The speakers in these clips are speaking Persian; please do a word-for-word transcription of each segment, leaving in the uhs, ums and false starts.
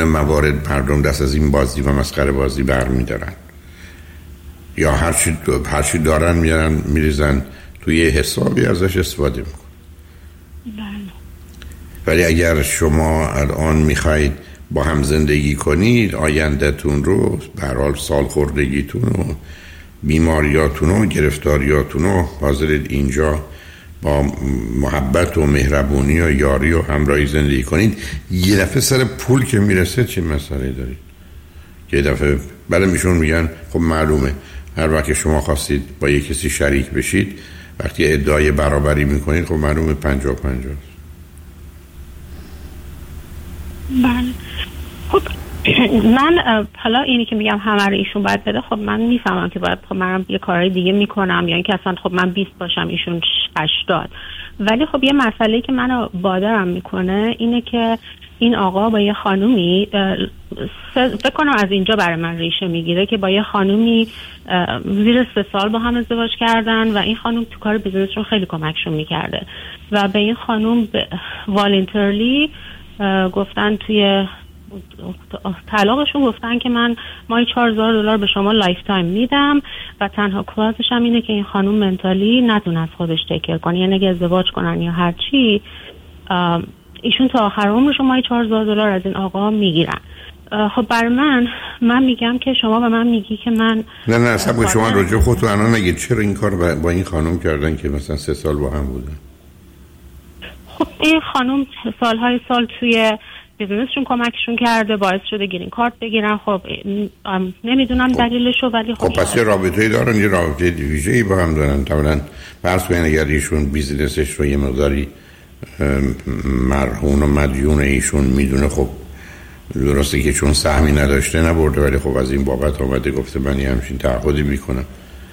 موارد مردم دست از این بازی و مسخره بازی برمی‌دارن یا هر چی هر چی دارن میارن میریزن توی حسابی ازش استفاده میکنن. ولی اگر شما الان میخواید با هم زندگی کنید، آیندهتون رو، به هر حال سال خوردگیتون و بیماریاتون و گرفتاریاتون رو حاضرید اینجا با محبت و مهربونی و یاری و همراهی زندگی کنید، یه دفعه سر پول که میرسه چه مسئله دارید؟ یه دفعه بله میشون میگن خب معلومه هر وقت شما خواستید با یه کسی شریک بشید، وقتی ادعای برابری میکنید خب معلومه پنجاه پنجاه. بله. خب من حالا اینی که میگم همه رو ایشون باید بده، خب من میفهمم که باید خب منم یه کارهای دیگه میکنم یا اینکه اصلا خب من بیست باشم ایشون هشتاد. ولی خب یه مسئله که منو بادرم میکنه اینه که این آقا با یه خانومی فکر کنم از اینجا برای من ریشه میگیره که با یه خانومی زیر سه سال با هم ازدواج کردن و این خانوم تو کار بیزنسشون خیلی کمکشون میکرده و به این خانوم والنترلی گفتن توی طلاقشون گفتن که من ماهی چهار هزار دلار به شما لایف تایم میدم و تنها کلاسش هم اینه که این خانوم منتالی نتونه از خودش تکر کنه، یعنی اگه ازدواج کنن یا هر چی ایشون تا آخر عمرشون ماهی چهار هزار دلار از این آقا میگیرن. خب برای من من میگم که شما به من میگی که من نه نه اصلا شما راجع خودتون الان نگید چرا این کار با این خانم کردن که مثلا سه سال با هم بودن. خب این خانم سالهای سال توی بیزنسشون کمکشون کرده، باعث شده گرین کارت بگیرن. خب نمیدونم خب. دلیلشو ولی خب, خب پس یه رابطه‌ای دارن، یه رابطه ویژه‌ای با هم دارن. طبعا فرض کنید اگر ایشون بیزنسش رو یه مقداری مرهون و مدیون ایشون میدونه، خب درسته که چون سهمی نداشته نبرده، ولی خب از این بابت اومده گفته من یه همچین تعهدی میکنم.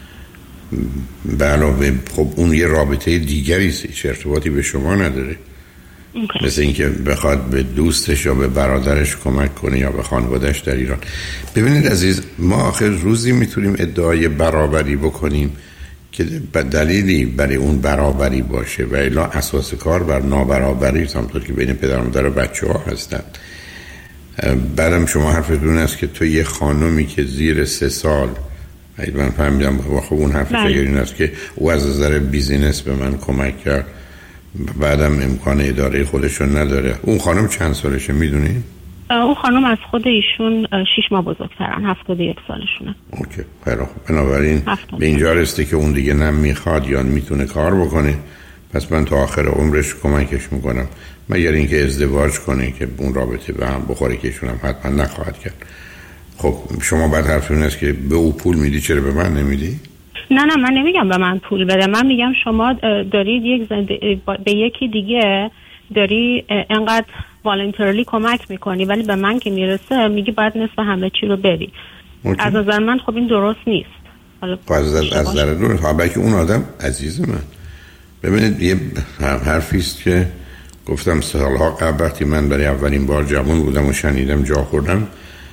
به علاوه خب اون یه رابطه دیگری است، هیچ ارتباطی به شما نداره. okay. مثل اینکه بخواد به دوستش یا به برادرش کمک کنه یا به خانوادهش در ایران. ببینید عزیز، ما آخر روزی میتونیم ادعای برابری بکنیم که دلیلی برای اون برابری باشه و الا اساس کار بر نابرابری است، همونطور که بین پدر و مادر و بچه ها هستن. بعدم شما حرفتون است که تو یه خانومی که زیر سه سال، من فهمیدم خب اون حرفش اگر این است که او از نظر بیزینس به من کمک کرد، بعدم امکان اداره خودشون نداره. اون خانم چند سالشه میدونی؟ اون خانم از خود ایشون شش ماه بزرگترن، هفتاد و یک سالشونه. اوکی، خیلی بنابراین به اینجا رسته که اون دیگه نه میخواد یا میتونه کار بکنه، پس من تا آخر عمرش کمکش میکنم، مگر اینکه ازدواج کنه که اون رابطه به هم بخوره که ایشون هم حتما نخواهد کرد. خب شما بعد حرفتون است که به او پول میدی، چرا به من نمیدی؟ نه نه من نمیگم به من پول بده، من میگم شما دارید یک زنده... به یکی دیگه داری انقدر والنترلی کمک میکنی ولی به من که میرسه میگی باید نصف همه چی رو بدی. اوکی. از نظر من خب این درست نیست. حالا از از نظر درست ها، بلکه اون آدم عزیز من، ببینید یه حرفی است که گفتم سالها قبل وقتی من برای اولین بار جوان بودم و شنیدم جا خوردم،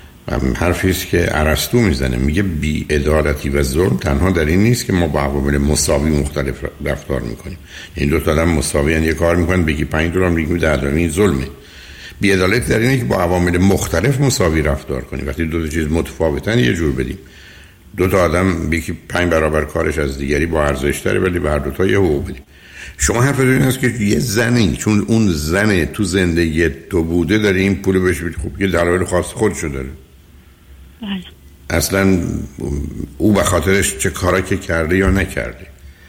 حرفی است که ارسطو میزنه، میگه بی عدالتی و ظلم تنها در این نیست که ما با عوامل مساوی مختلف رفتار میکنیم. این دو تا آدم مساوی ان، یه کار میکنن بگی پنج دلار میگی ده دلار، این ظلمه. بی عدالت در اینه که با عوامل مختلف مساوی رفتار کنیم. وقتی دو تا چیز متفاوتن یه جور بدیم. دو تا آدم یکی پنج برابر کارش از دیگری با ارزش داره ولی به هر دو تا یه حقوق بدیم. شما حرف این است که یه زنی چون اون زن تو زندگی تو بوده داره این پول بهش بدی، خب یه دلایل خاص خودشو داره. بله. اصلا او به خاطرش چه کارا که کرده یا نکرده،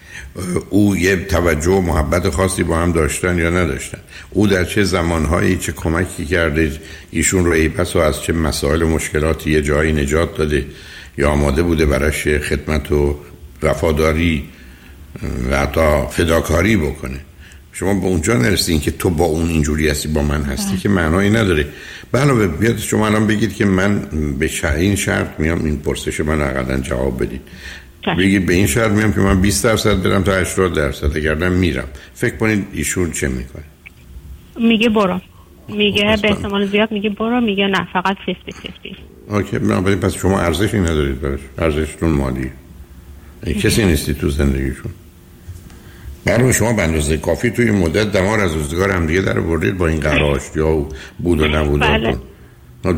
او یه توجه و محبت خاصی با هم داشتن یا نداشتن، او در چه زمانهایی چه کمکی کرده ایشون رو ای پس و از چه مسائل و مشکلاتی یه جایی نجات داده یا آماده بوده براش خدمت و وفاداری و حتی فداکاری بکنه. شما به اونجا نرسید که تو با اون اینجوری هستی با من هستی که معنایی نداره. علاوه بیاد شما الان بگید که من به این شرط میام این پرسش من حقیقتا جواب بدید، بگید به این شرط میام که من بیست درصد برم تا هشتاد درصد، اگر نه میرم. فکر کنید ایشون چه میکنه؟ میگه برو، میگه به احتمال زیاد میگه برو، میگه نه فقط پنجاه پنجاه. اوکی، نه پس شما ارزشی ندارید براش، ارزشتون مالی. کسی نیستی تو زندگیشون. برای شما به اندازه کافی توی مدت دمار از روزگار هم دیگه در بردید با این قراشتی ها و بود و نبود. بله.